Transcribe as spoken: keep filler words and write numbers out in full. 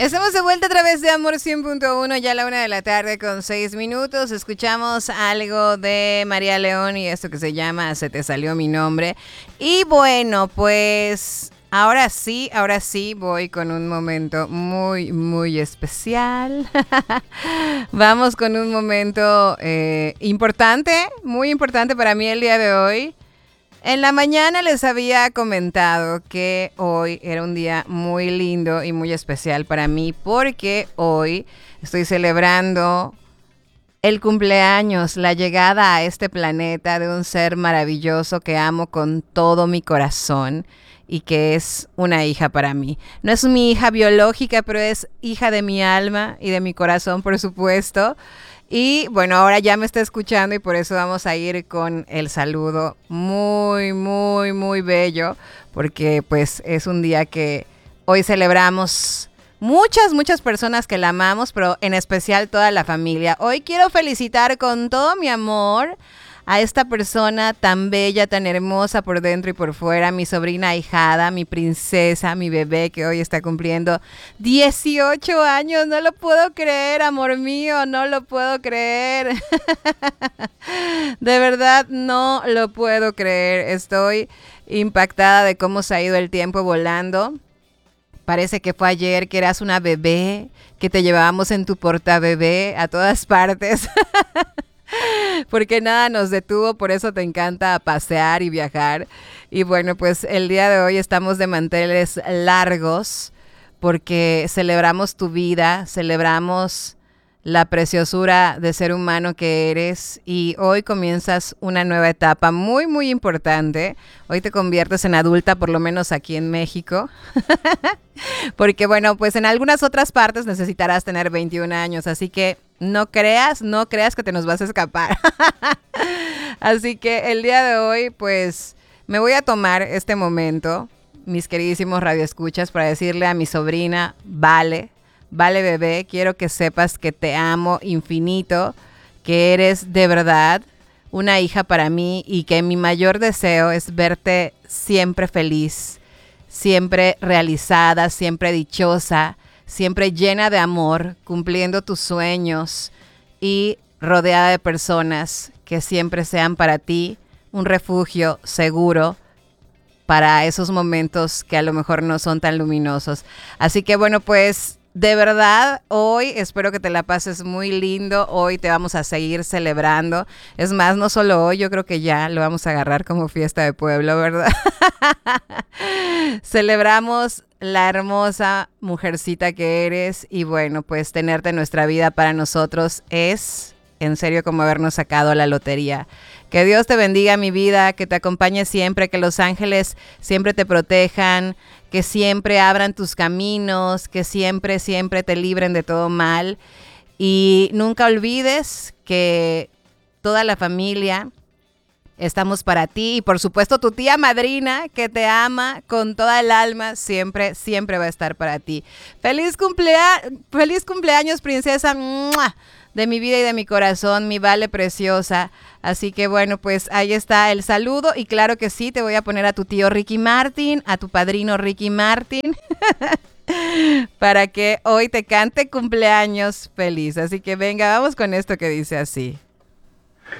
Estamos de vuelta a través de Amor cien punto uno, ya a la una de la tarde con seis minutos. Escuchamos algo de María León y esto que se llama Se te salió mi nombre. Y bueno, pues ahora sí, ahora sí voy con un momento muy, muy especial. Vamos con un momento eh, importante, muy importante para mí el día de hoy. En la mañana les había comentado que hoy era un día muy lindo y muy especial para mí porque hoy estoy celebrando el cumpleaños, la llegada a este planeta de un ser maravilloso que amo con todo mi corazón y que es una hija para mí. No es mi hija biológica, pero es hija de mi alma y de mi corazón, por supuesto. Y bueno, ahora ya me está escuchando y por eso vamos a ir con el saludo muy, muy, muy bello, porque pues es un día que hoy celebramos muchas, muchas personas que la amamos, pero en especial toda la familia. Hoy quiero felicitar con todo mi amor a esta persona tan bella, tan hermosa por dentro y por fuera, mi sobrina ahijada, mi princesa, mi bebé que hoy está cumpliendo dieciocho años. No lo puedo creer, amor mío, no lo puedo creer. De verdad, no lo puedo creer. Estoy impactada de cómo se ha ido el tiempo volando. Parece que fue ayer que eras una bebé, que te llevábamos en tu portabebé a todas partes. Porque nada nos detuvo, por eso te encanta pasear y viajar. Y bueno, pues el día de hoy estamos de manteles largos porque celebramos tu vida, celebramos la preciosura de ser humano que eres y hoy comienzas una nueva etapa muy, muy importante. Hoy te conviertes en adulta, por lo menos aquí en México. Porque bueno, pues en algunas otras partes necesitarás tener veintiún años, así que no creas, no creas que te nos vas a escapar. Así que el día de hoy, pues me voy a tomar este momento, mis queridísimos radioescuchas, para decirle a mi sobrina, Vale, Vale bebé, quiero que sepas que te amo infinito, que eres de verdad una hija para mí y que mi mayor deseo es verte siempre feliz, siempre realizada, siempre dichosa, siempre llena de amor, cumpliendo tus sueños y rodeada de personas que siempre sean para ti un refugio seguro para esos momentos que a lo mejor no son tan luminosos. Así que bueno, pues de verdad, hoy espero que te la pases muy lindo. Hoy te vamos a seguir celebrando. Es más, no solo hoy, yo creo que ya lo vamos a agarrar como fiesta de pueblo, ¿verdad? Celebramos la hermosa mujercita que eres y bueno, pues tenerte en nuestra vida para nosotros es en serio como habernos sacado la lotería. Que Dios te bendiga, mi vida, que te acompañe siempre, que los ángeles siempre te protejan, que siempre abran tus caminos, que siempre, siempre te libren de todo mal. Y nunca olvides que toda la familia estamos para ti y por supuesto tu tía madrina que te ama con toda el alma, siempre, siempre va a estar para ti. ¡Feliz cumplea- feliz cumpleaños, princesa! ¡Mua! De mi vida y de mi corazón, mi Vale preciosa. Así que bueno, pues ahí está el saludo y claro que sí, te voy a poner a tu tío Ricky Martin, a tu padrino Ricky Martin, para que hoy te cante cumpleaños feliz. Así que venga, vamos con esto que dice así.